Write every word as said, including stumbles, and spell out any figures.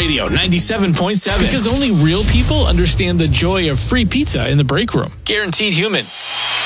Radio ninety-seven point seven. Because only real people understand the joy of free pizza in the break room. Guaranteed human.